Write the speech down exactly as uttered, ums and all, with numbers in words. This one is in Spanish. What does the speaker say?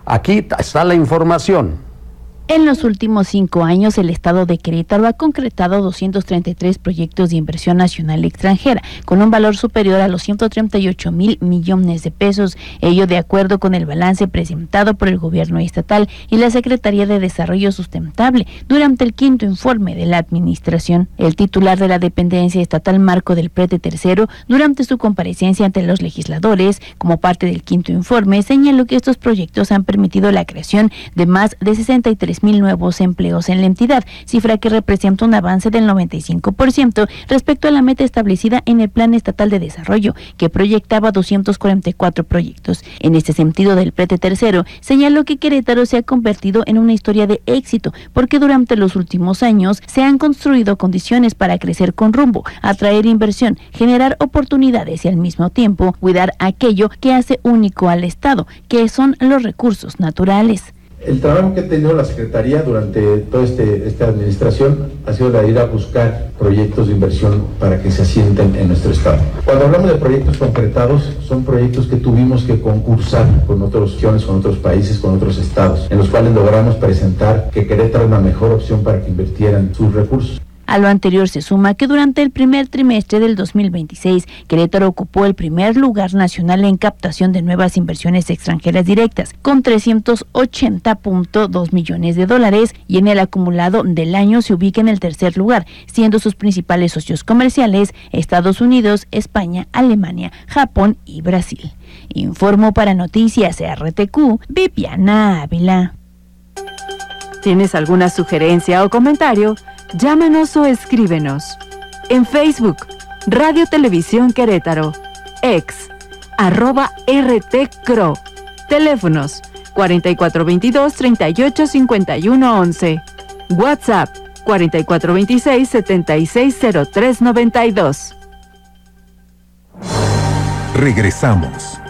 Aquí está la información. En los últimos cinco años, el Estado de Querétaro ha concretado doscientos treinta y tres proyectos de inversión nacional y extranjera, con un valor superior a los ciento treinta y ocho mil millones de pesos, ello de acuerdo con el balance presentado por el Gobierno estatal y la Secretaría de Desarrollo Sustentable durante el quinto informe de la Administración. El titular de la dependencia estatal, Marco del Prete tercero, durante su comparecencia ante los legisladores, como parte del quinto informe, señaló que estos proyectos han permitido la creación de más de sesenta y tres mil nuevos empleos en la entidad, cifra que representa un avance del noventa y cinco por ciento respecto a la meta establecida en el Plan Estatal de Desarrollo, que proyectaba doscientos cuarenta y cuatro proyectos. En este sentido, del Prete tercero señaló que Querétaro se ha convertido en una historia de éxito, porque durante los últimos años se han construido condiciones para crecer con rumbo, atraer inversión, generar oportunidades y al mismo tiempo cuidar aquello que hace único al Estado, que son los recursos naturales. El trabajo que ha tenido la Secretaría durante toda este, esta administración ha sido la de ir a buscar proyectos de inversión para que se asienten en nuestro estado. Cuando hablamos de proyectos concretados, son proyectos que tuvimos que concursar con otras opciones, con otros países, con otros estados, en los cuales logramos presentar que Querétaro es la mejor opción para que invirtieran sus recursos. A lo anterior se suma que durante el primer trimestre del dos mil veintiséis, Querétaro ocupó el primer lugar nacional en captación de nuevas inversiones extranjeras directas, con trescientos ochenta punto dos millones de dólares, y en el acumulado del año se ubica en el tercer lugar, siendo sus principales socios comerciales Estados Unidos, España, Alemania, Japón y Brasil. Informó para Noticias R T Q, Viviana Ávila. ¿Tienes alguna sugerencia o comentario? Llámanos o escríbenos. En Facebook, Radio Televisión Querétaro. Ex, arroba R T C R O. Teléfonos, cuarenta y cuatro veintidós, treinta y ocho, cincuenta y uno once. WhatsApp, cuarenta y cuatro veintiséis, setenta y seis cero tres noventa y dos. Regresamos.